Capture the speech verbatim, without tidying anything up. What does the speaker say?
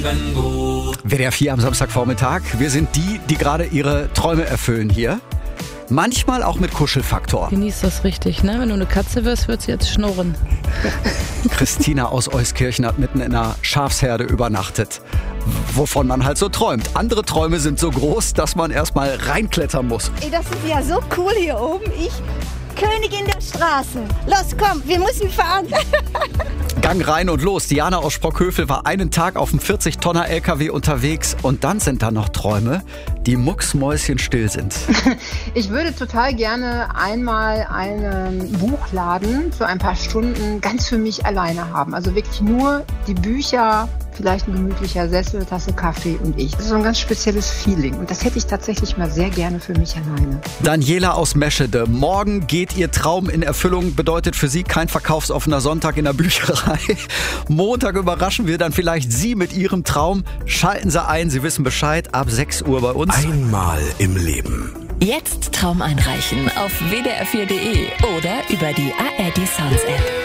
W D R vier am Samstagvormittag. Wir sind die, die gerade ihre Träume erfüllen hier. Manchmal auch mit Kuschelfaktor. Genieß das richtig, ne? Wenn du eine Katze wirst, wird sie jetzt schnurren. Christina aus Euskirchen hat mitten in einer Schafsherde übernachtet. Wovon man halt so träumt. Andere Träume sind so groß, dass man erstmal reinklettern muss. Ey, das ist ja so cool hier oben. Ich, Königin der Straßen. Los, komm, wir müssen fahren. Gang rein und los. Diana aus Sprockhövel war einen Tag auf dem vierzig-Tonner L K W unterwegs. Und dann sind da noch Träume, die mucksmäuschenstill sind. Ich würde total gerne einmal einen Buchladen für ein paar Stunden ganz für mich alleine haben. Also wirklich nur die Bücher, vielleicht ein gemütlicher Sessel, Tasse Kaffee und ich. Das ist so ein ganz spezielles Feeling. Und das hätte ich tatsächlich mal sehr gerne für mich alleine. Daniela aus Meschede. Morgen geht ihr Traum in Erfüllung. Bedeutet für sie kein verkaufsoffener Sonntag in der Bücherei. Montag überraschen wir dann vielleicht Sie mit Ihrem Traum. Schalten Sie ein, Sie wissen Bescheid. Ab sechs Uhr bei uns. Einmal im Leben. Jetzt Traum einreichen auf w d r vier punkt d e oder über die A R D Sounds App.